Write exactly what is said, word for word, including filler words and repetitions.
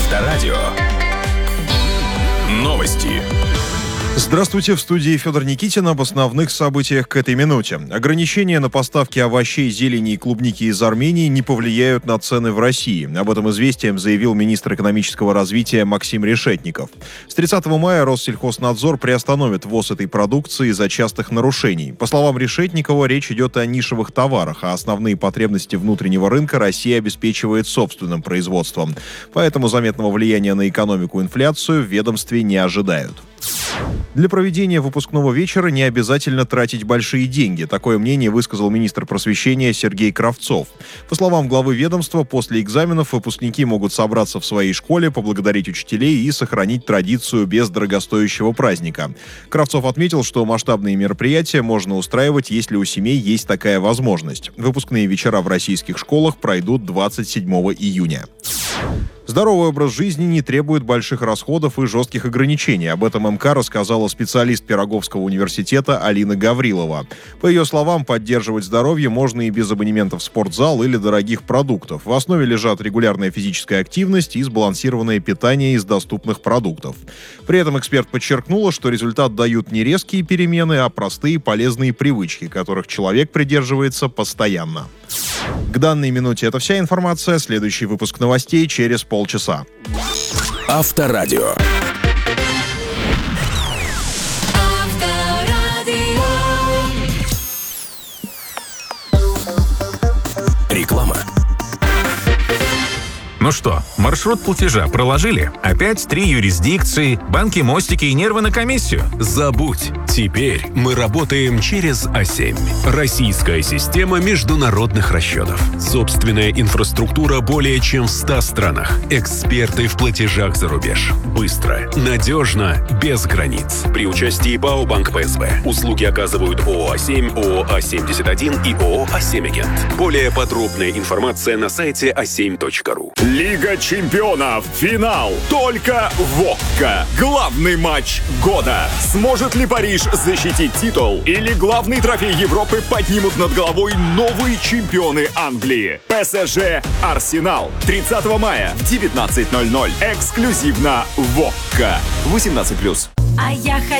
Авторадио. Новости. Здравствуйте, в студии Федор Никитин. Об основных событиях к этой минуте. Ограничения на поставки овощей, зелени и клубники из Армении не повлияют на цены в России. Об этом «Известиям» заявил министр экономического развития Максим Решетников. С тридцатого мая Россельхознадзор приостановит ввоз этой продукции из-за частых нарушений. По словам Решетникова, речь идет о нишевых товарах, а основные потребности внутреннего рынка Россия обеспечивает собственным производством. Поэтому заметного влияния на экономику и инфляцию в ведомстве не ожидают. Для проведения выпускного вечера не обязательно тратить большие деньги. Такое мнение высказал министр просвещения Сергей Кравцов. По словам главы ведомства, после экзаменов выпускники могут собраться в своей школе, поблагодарить учителей и сохранить традицию без дорогостоящего праздника. Кравцов отметил, что масштабные мероприятия можно устраивать, если у семей есть такая возможность. Выпускные вечера в российских школах пройдут двадцать седьмого июня. Здоровый образ жизни не требует больших расходов и жестких ограничений. Об этом МК рассказала специалист Пироговского университета Алина Гаврилова. По ее словам, поддерживать здоровье можно и без абонементов в спортзал или дорогих продуктов. В основе лежат регулярная физическая активность и сбалансированное питание из доступных продуктов. При этом эксперт подчеркнула, что результат дают не резкие перемены, а простые полезные привычки, которых человек придерживается постоянно. К данной минуте это вся информация. Следующий выпуск новостей через полчаса. Авторадио. Реклама. Ну что, маршрут платежа проложили? Опять три юрисдикции, банки, мостики и нервы на комиссию? Забудь. Теперь мы работаем через а семь. Российская система международных расчетов. Собственная инфраструктура более чем в ста странах. Эксперты в платежах за рубеж. Быстро, надежно, без границ. При участии ПАО «Банк ПСБ». Услуги оказывают ООО «А семь», ООО «А семьдесят один» и ООО «А семь Агент». Более подробная информация на сайте а семь точка ру. Лига чемпионов. Финал. Только в ОККО. Главный матч года. Сможет ли Париж защитить титул? Или главный трофей Европы поднимут над головой новые чемпионы Англии? ПСЖ Арсенал. тридцатого мая в девятнадцать ноль ноль. Эксклюзивно в ОККО. восемнадцать плюс. А я